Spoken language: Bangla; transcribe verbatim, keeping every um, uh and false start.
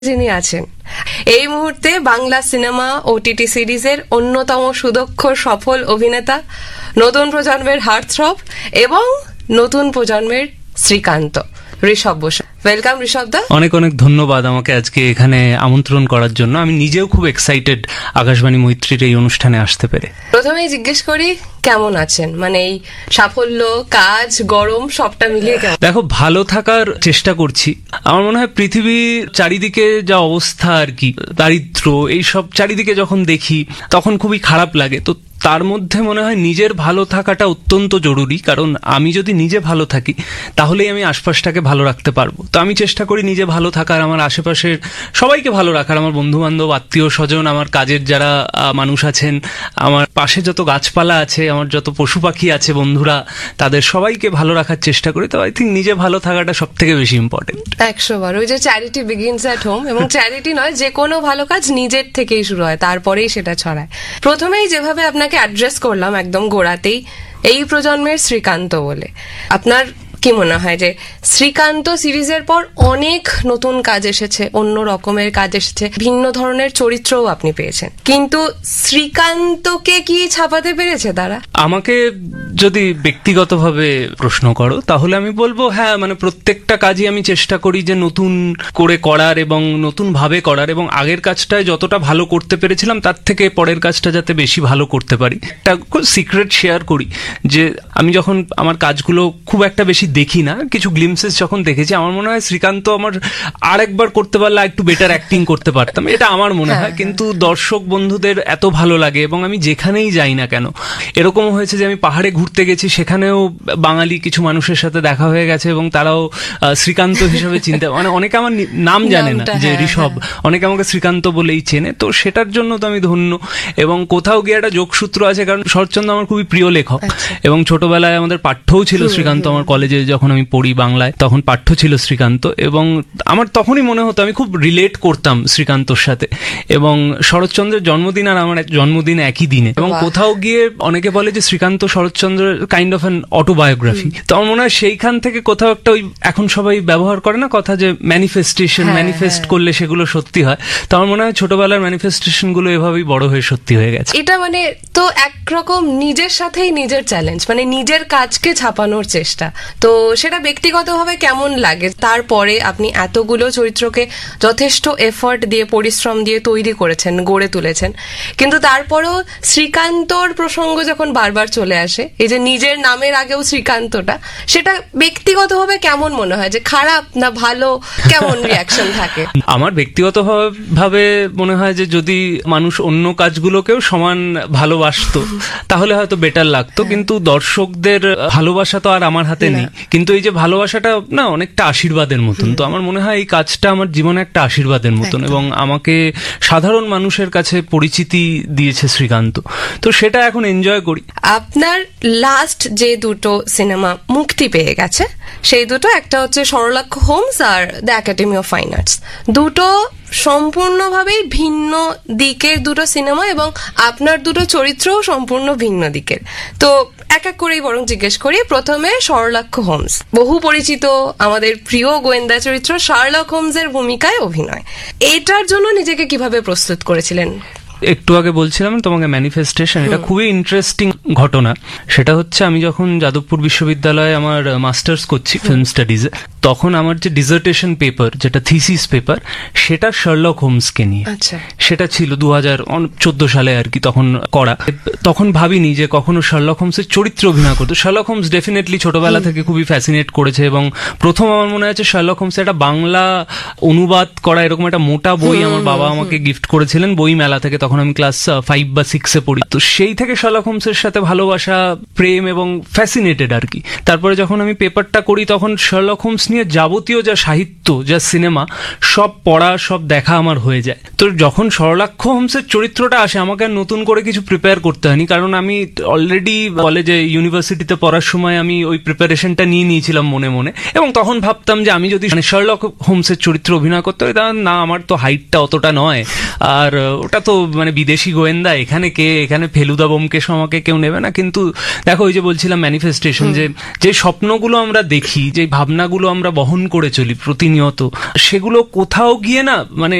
যিনি আছেন এই মুহূর্তে বাংলা সিনেমা ওটিটি সিরিজের অন্যতম সুদক্ষ সফল অভিনেতা, নতুন প্রজন্মের হার্টথ্রব এবং নতুন প্রজন্মের শ্রীকান্ত, ঋষভ বসু। ওয়েলকাম ঋষভ দা। অনেক অনেক ধন্যবাদ আমাকে আজকে এখানে আমন্ত্রণ করার জন্য। আমি নিজেও খুব এক্সাইটেড আকাশবাণী মৈত্রীর এই অনুষ্ঠানে আসতে পেরে। প্রথমেই জিজ্ঞেস করি, কেমন আছেন? মানে এই সাফল্য, কাজ, গরম সবটা মিলিয়ে কেমন? দেখো, ভালো থাকার চেষ্টা করছি। আমার মনে হয় পৃথিবীর চারিদিকে যা অবস্থা আর কি, দারিদ্র এইসব চারিদিকে যখন দেখি তখন খুবই খারাপ লাগে। তো তার মধ্যে মনে হয় নিজের ভালো থাকাটা অত্যন্ত জরুরি, কারণ আমি যদি নিজে ভালো থাকি তাহলেই আমি আশপাশটাকে ভালো রাখতে পারবো। তো আমি চেষ্টা করি নিজে ভালো থাকার, আমার আশেপাশের সবাইকে ভালো রাখার, আমার বন্ধু বান্ধব, আত্মীয় স্বজন, আমার কাজের যারা মানুষ আছেন, আমার পাশে যত গাছপালা আছে, আমার যত পশু পাখি আছে বন্ধুরা, তাদের সবাইকে ভালো রাখার চেষ্টা করি। তো আই থিঙ্ক নিজে ভালো থাকাটা সব থেকে বেশি ইম্পর্টেন্ট। একশো বার ওই যে চ্যারিটি বিগিনস অ্যাট হোম, এবং চ্যারিটি নয়, যে কোনো ভালো কাজ নিজের থেকেই শুরু হয়, তারপরেই সেটা ছড়ায়। প্রথমেই যেভাবে আপনাকে অ্যাড্রেস করলাম একদম গোড়াতেই, এই প্রজন্মের শ্রীকান্ত বলে, আপনার কি মনে হয় যে শ্রীকান্ত সিরিজের পর অনেক নতুন কাজ এসেছে, অন্য রকমের কাজ এসেছে, ভিন্ন ধরনের চরিত্রও আপনি পেয়েছেন, কিন্তু শ্রীকান্তকে কি ছাপাতে পেরেছে তারা? আমাকে যদি ব্যক্তিগতভাবে প্রশ্ন করো তাহলে আমি বলবো হ্যাঁ, মানে প্রত্যেকটা কাজই আমি চেষ্টা করি যে নতুন করে করার এবং নতুন ভাবে করার, এবং আগের কাজটায় যতটা ভালো করতে পেরেছিলাম তার থেকে পরের কাজটা যাতে বেশি ভালো করতে পারি। একটা সিক্রেট শেয়ার করি যে আমি যখন আমার কাজগুলো খুব একটা বেশি দেখি না, কিছু গ্লিমসেস যখন দেখেছি, আমার মনে হয় শ্রীকান্ত আমার আর একবার করতে পারলে একটু বেটার অ্যাক্টিং করতে পারতাম, এটা আমার মনে হয়। কিন্তু দর্শক বন্ধুদের এত ভালো লাগে, এবং আমি যেখানেই যাই না কেন, এরকম হয়েছে যে আমি পাহাড়ে ঘুরতে গেছি, সেখানেও বাঙালি কিছু মানুষের সাথে দেখা হয়ে গেছে এবং তারাও শ্রীকান্ত হিসেবে চিনতে, মানে অনেকে আমার নাম জানে না যে ঋষভ, অনেকে আমাকে শ্রীকান্ত বলেই চেনে। তো সেটার জন্য তো আমি ধন্য, এবং কোথাও গিয়ে একটা যোগসূত্র আছে, কারণ শরৎচন্দ্র আমার খুবই প্রিয় লেখক, এবং ছোটবেলায় আমাদের পাঠ্যও ছিল শ্রীকান্ত। আমার কলেজে যখন আমি পড়ি বাংলায়, তখন পাঠ্য ছিল শ্রীকান্ত, এবং আমার তখনই মনে হতো আমি খুব রিলেট করতাম শ্রীকান্তর সাথে। এবং শরৎচন্দ্রের জন্মদিন আর আমার জন্মদিন একই দিনে, এবং কোথাও গিয়ে অনেকে বলে যে শ্রীকান্ত শরৎচন্দ্রের কাইন্ড অফ অ্যান অটোবায়োগ্রাফি। তো আমার মনে হয় সেইখান থেকে কোথাও একটা, ওই এখন সবাই ব্যবহার করে না কথা যে ম্যানিফেস্টেশন, ম্যানিফেস্ট করলে সেগুলো সত্যি হয়। তো আমার মনে হয় ছোটবেলার ম্যানিফেস্টেশন গুলো এভাবেই বড় হয়ে সত্যি হয়ে গেছে। এটা মানে তো একরকম নিজের সাথেই নিজের চ্যালেঞ্জ, মানে নিজের কাজকে ছাপানোর চেষ্টা। তো সেটা ব্যক্তিগতভাবে কেমন লাগে? তারপরে আপনি এতগুলো চরিত্রকে যথেষ্ট এফর্ট দিয়ে, পরিশ্রম দিয়ে তৈরি করেছেন, গড়ে তুলেছেন, কিন্তু তারপরেও শ্রীকান্তর প্রসঙ্গ যখন বারবার চলে আসে, এই যে নিজের নামের আগেও শ্রীকান্তটা, সেটা ব্যক্তিগতভাবে কেমন মনে হয়? যে খারাপ না ভালো, কেমন রিয়াকশন থাকে? আমার ব্যক্তিগতভাবে মনে হয় যে যদি মানুষ অন্য কাজগুলোকেও সমান ভালোবাসতো তাহলে হয়তো বেটার লাগতো, কিন্তু দর্শকদের ভালোবাসা তো আর আমার হাতে নেই। কিন্তু এই যে ভালোবাসাটা না অনেকটা আশীর্বাদের মতন। তো আমার মনে হয় এই কাজটা আমার জীবনে একটা আশীর্বাদের মতন, এবং আমাকে সাধারণ মানুষের কাছে পরিচিতি দিয়েছে শ্রীকান্ত। তো সেটা এখন এনজয় করি। আপনার লাস্ট যে দুটো সিনেমা মুক্তি পেয়ে গেছে, সেই দুটো, একটা হচ্ছে সরলাক্ষ Holmes are the academy of fine arts, দুটো সম্পূর্ণভাবেই ভিন্ন দিকের দুটো সিনেমা, এবং আপনার দুটো চরিত্রও সম্পূর্ণ ভিন্ন দিকের। তো এক এক করেই বরং জিজ্ঞেস করি। প্রথমে সরলাক্ষ হোমস, বহু পরিচিত আমাদের প্রিয় গোয়েন্দা চরিত্র শার্লক হোমসের ভূমিকায় অভিনয়, এটার জন্য নিজেকে কিভাবে প্রস্তুত করেছিলেন? একটু আগে বলছিলাম তোমাকে ম্যানিফেস্টেশন, এটা খুবই ইন্টারেস্টিং ঘটনা। সেটা হচ্ছে আমি যখন যাদবপুর বিশ্ববিদ্যালয়ে আমার মাস্টার্স করছি ফিল্ম স্টাডিজে, তখন আমার যে ডিজার্টেশন পেপার, যেটা থিসিস পেপার, সেটা শার্লক হোমসকে নিয়ে। সেটা ছিল দু হাজার চোদ্দ সালে আর কি তখন করা। তখন ভাবিনি যে কখনো শার্লক হোমসের চরিত্রে অভিনয় করতো। শার্লক হোমস ডেফিনেটলি ছোটবেলা থেকে খুবই ফ্যাসিনেট করেছে, এবং প্রথম আমার মনে আছে শার্লক হোমসের একটা বাংলা অনুবাদ করা এরকম একটা মোটা বই আমার বাবা আমাকে গিফট করেছিলেন বই মেলা থেকে, তখন আমি ক্লাস ফাইভ বা সিক্সে পড়ি। তো সেই থেকে শার্লক হোমসের সাথে ভালোবাসা, প্রেম এবং ফ্যাসিনেটেড আর কি। তারপরে যখন আমি পেপারটা করি তখন শার্লক হোমস নিয়ে যাবতীয় যা সাহিত্য, যা সিনেমা, সব পড়া, সব দেখা আমার হয়ে যায়। তো যখন সরলাক্ষ হোমসের চরিত্রটা আসে, আমাকে আর নতুন করে কিছু প্রিপেয়ার করতে হয়নি, কারণ আমি অলরেডি কলেজে, ইউনিভার্সিটিতে পড়ার সময় আমি ওই প্রিপারেশনটা নিয়ে নিয়েছিলাম মনে মনে। এবং তখন ভাবতাম যে আমি যদি মানে শার্লক হোমসের চরিত্র অভিনয় করতে হয়, না আমার তো হাইটটা অতটা নয়, আর ওটা তো মানে বিদেশি গোয়েন্দা, এখানে কে, এখানে ফেলুদা বোমকেশ আমাকে কেউ নেবে না। কিন্তু দেখো ওই যে বলছিলাম ম্যানিফেস্টেশন, যে যে স্বপ্নগুলো আমরা দেখি, যে ভাবনাগুলো আমরা বহন করে চলি প্রতিনিয়ত, সেগুলো কোথাও গিয়ে না মানে